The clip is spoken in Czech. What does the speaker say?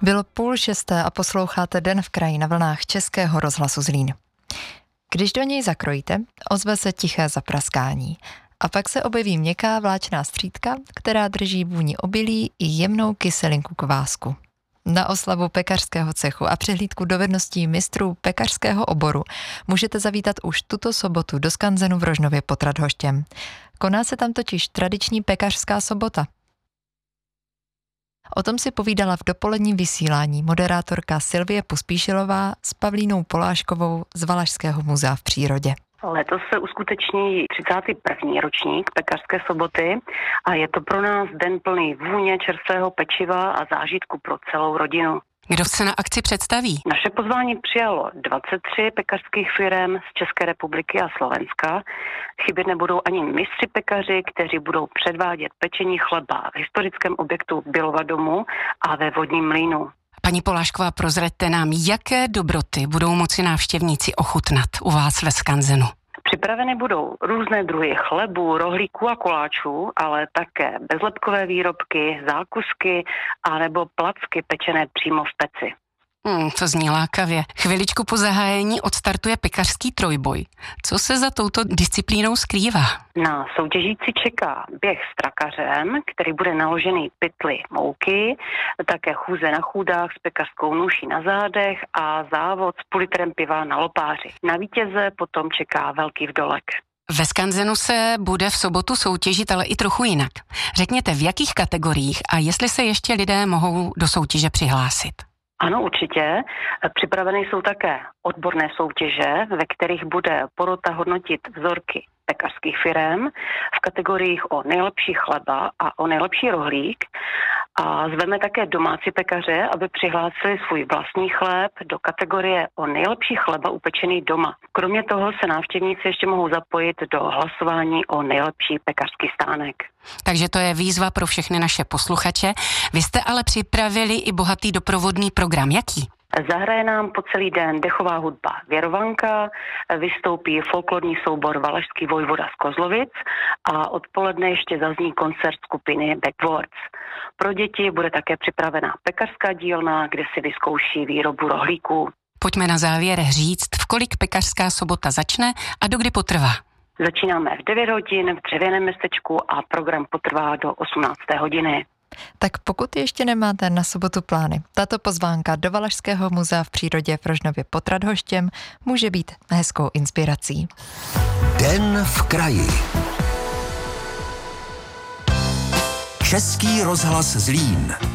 Bylo 5:30 a posloucháte Den v kraji na vlnách Českého rozhlasu Zlín. Když do něj zakrojíte, ozve se tiché zapraskání. A pak se objeví měkká vláčná střídka, která drží vůni obilí i jemnou kyselinku kvásku. Na oslavu pekařského cechu a přehlídku dovedností mistrů pekařského oboru můžete zavítat už tuto sobotu do skanzenu v Rožnově pod Radhoštěm. Koná se tam totiž tradiční pekařská sobota. O tom si povídala v dopoledním vysílání moderátorka Silvie Pospíšilová s Pavlínou Poláškovou z Valašského muzea v přírodě. Letos se uskuteční 31. ročník pekařské soboty a je to pro nás den plný vůně, čerstvého pečiva a zážitku pro celou rodinu. Kdo se na akci představí? Naše pozvání přijalo 23 pekařských firem z České republiky a Slovenska. Chybět nebudou ani mistři pekaři, kteří budou předvádět pečení chleba v historickém objektu Bylova domu a ve vodním mlýnu. Paní Polášková, prozraďte nám, jaké dobroty budou moci návštěvníci ochutnat u vás ve skanzenu. Připraveny budou různé druhy chlebu, rohlíků a koláčů, ale také bezlepkové výrobky, zákusky a nebo placky pečené přímo v peci. To zní lákavě. Chviličku po zahájení odstartuje pekařský trojboj. Co se za touto disciplínou skrývá? Na soutěžící čeká běh s trakařem, který bude naložený pytli mouky, také chůze na chůdách s pekařskou nůší na zádech a závod s půl litrem piva na lopáři. Na vítěze potom čeká velký vdolek. Ve skanzenu se bude v sobotu soutěžit, ale i trochu jinak. Řekněte, v jakých kategoriích a jestli se ještě lidé mohou do soutěže přihlásit? Ano, určitě. Připraveny jsou také odborné soutěže, ve kterých bude porota hodnotit vzorky pekařských firem v kategoriích o nejlepší chleba a o nejlepší rohlík. A zveme také domácí pekaře, aby přihlásili svůj vlastní chléb do kategorie o nejlepší chleba upečený doma. Kromě toho se návštěvníci ještě mohou zapojit do hlasování o nejlepší pekařský stánek. Takže to je výzva pro všechny naše posluchače. Vy jste ale připravili i bohatý doprovodný program. Jaký? Zahraje nám po celý den dechová hudba Věrovanka, vystoupí folklorní soubor Valašský vojvoda z Kozlovic a odpoledne ještě zazní koncert skupiny Backwards. Pro děti bude také připravená pekařská dílna, kde si vyzkouší výrobu rohlíků. Pojďme na závěr říct, v kolik pekařská sobota začne a dokdy potrvá. Začínáme v 9 hodin v dřevěném městečku a program potrvá do 18. hodiny. Tak pokud ještě nemáte na sobotu plány, tato pozvánka do Valašského muzea v přírodě v Rožnově pod Radhoštěm může být hezkou inspirací. Den v kraji. Český rozhlas Zlín.